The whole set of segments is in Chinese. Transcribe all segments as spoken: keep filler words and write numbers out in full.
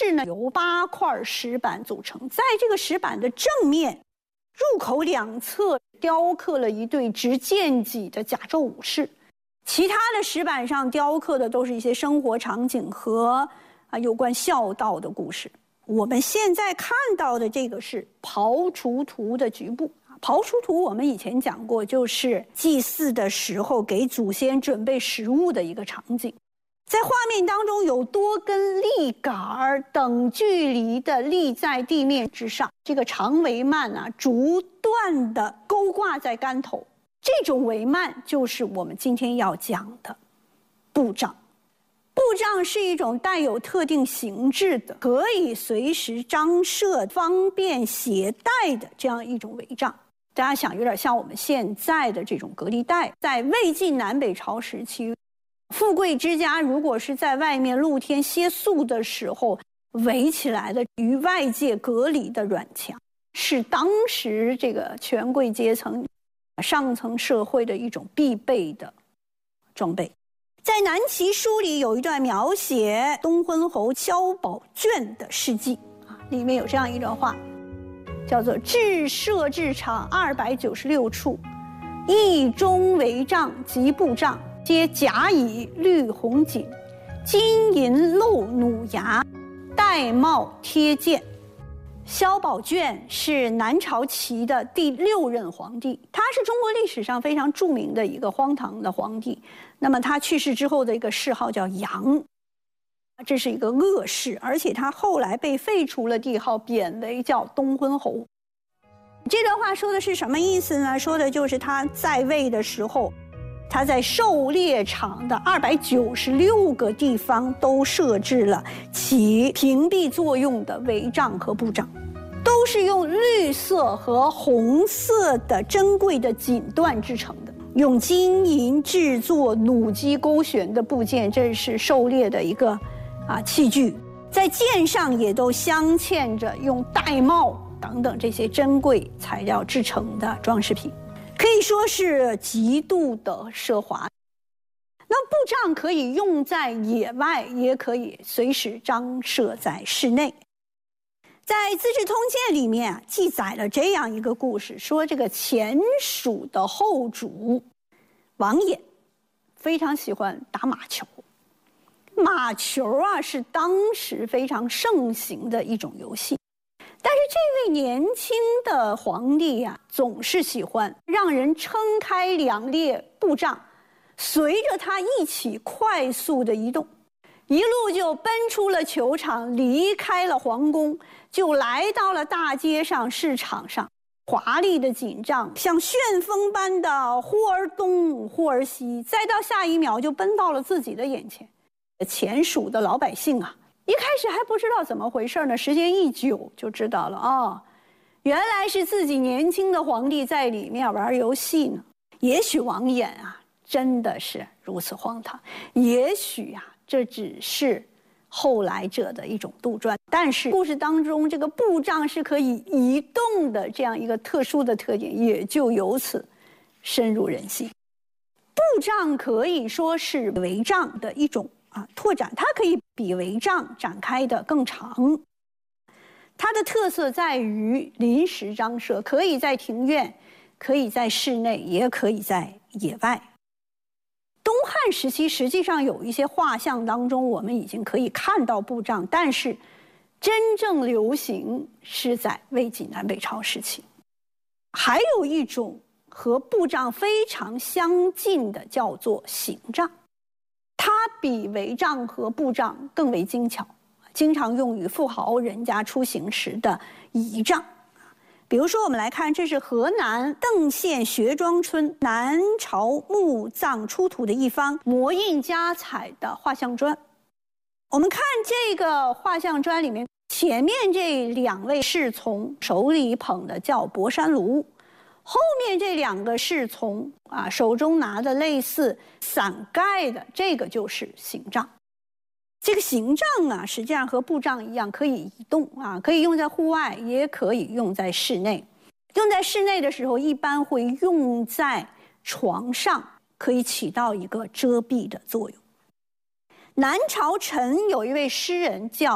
室呢由八块石板组成，在这个石板的正面入口两侧雕刻了一对执剑戟的甲胄武士，其他的石板上雕刻的都是一些生活场景和啊有关孝道的故事。我们现在看到的这个是庖厨图的局部。庖厨图我们以前讲过，就是祭祀的时候给祖先准备食物的一个场景。在画面当中有多根立杆等距离的立在地面之上，这个长帷幔啊逐段的勾挂在竿头，这种帷幔就是我们今天要讲的布帐。布帐是一种带有特定形制的，可以随时张设、方便携带的这样一种帷帐。大家想，有点像我们现在的这种隔离带。在魏晋南北朝时期，富贵之家如果是在外面露天歇宿的时候围起来的与外界隔离的软墙，是当时这个权贵阶层上层社会的一种必备的装备。在南齐书里有一段描写东昏侯萧宝卷的事迹，里面有这样一段话，叫做制设置场二百九十六处，一中帷帐及布帐，皆甲乙绿红锦，金银镂弩牙，玳瑁贴剑。萧宝卷是南朝齐的第六任皇帝，他是中国历史上非常著名的一个荒唐的皇帝。那么他去世之后的一个谥号叫杨，这是一个恶谥，而且他后来被废除了帝号，贬为叫东昏侯。这段话说的是什么意思呢？说的就是他在位的时候，他在狩猎场的二百九十六个地方都设置了起屏蔽作用的帷帐和布帐，都是用绿色和红色的珍贵的锦缎制成的，用金银制作弩机勾选的部件，这是狩猎的一个啊器具。在剑上也都镶嵌着用玳瑁等等这些珍贵材料制成的装饰品，可以说是极度的奢华。那布帐可以用在野外，也可以随时张设在室内。在《资治通鉴》里面啊，记载了这样一个故事，说这个前蜀的后主王衍非常喜欢打马球。马球啊是当时非常盛行的一种游戏，但是这位年轻的皇帝啊，总是喜欢让人撑开两列布帐，随着他一起快速的移动，一路就奔出了球场，离开了皇宫，就来到了大街上、市场上。华丽的锦帐像旋风般的忽而东忽而西，再到下一秒就奔到了自己的眼前。前蜀的老百姓啊，一开始还不知道怎么回事呢，时间一久就知道了啊、哦，原来是自己年轻的皇帝在里面玩游戏呢。也许王衍啊真的是如此荒唐，也许啊这只是后来者的一种杜撰，但是故事当中这个布帐是可以移动的这样一个特殊的特点，也就由此深入人心。布帐可以说是帷帐的一种啊拓展，它可以比帷帐展开的更长。它的特色在于临时张设，可以在庭院，可以在室内，也可以在野外。东汉时期实际上有一些画像当中我们已经可以看到布帐，但是真正流行是在魏晋南北朝时期。还有一种和布帐非常相近的叫做行帐，它比帷帐和布帐更为精巧，经常用于富豪人家出行时的仪仗。比如说我们来看，这是河南邓县学庄村南朝墓葬出土的一方模印加彩的画像砖。我们看这个画像砖里面，前面这两位侍从手里捧的叫博山炉，后面这两个侍从啊手中拿的类似伞盖的，这个就是行帐。这个行帐啊，实际上和布帐一样，可以移动啊，可以用在户外，也可以用在室内。用在室内的时候，一般会用在床上，可以起到一个遮蔽的作用。南朝陈有一位诗人叫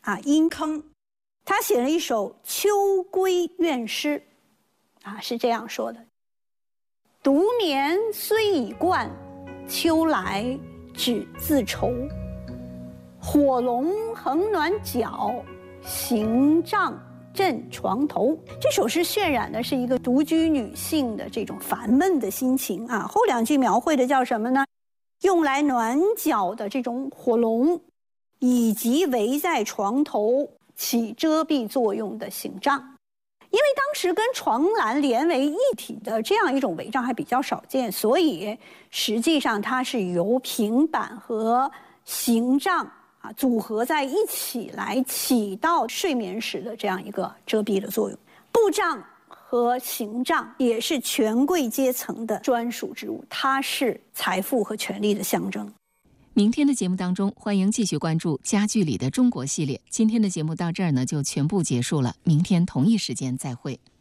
啊，阴坑，他写了一首《秋闺怨诗》，啊，是这样说的：独眠虽已惯，秋来只自愁。火笼横暖脚，行帐震床头。这首诗渲染的是一个独居女性的这种烦闷的心情啊。后两句描绘的叫什么呢？用来暖脚的这种火笼，以及围在床头起遮蔽作用的行帐。因为当时跟床栏连为一体的这样一种帷帐还比较少见，所以实际上它是由平板和行帐啊组合在一起来起到睡眠时的这样一个遮蔽的作用。布帐和行帐也是权贵阶层的专属之物，它是财富和权力的象征。 明天的节目当中，欢迎继续关注家具里的中国系列。今天的节目到这儿呢，就全部结束了。明天同一时间再会。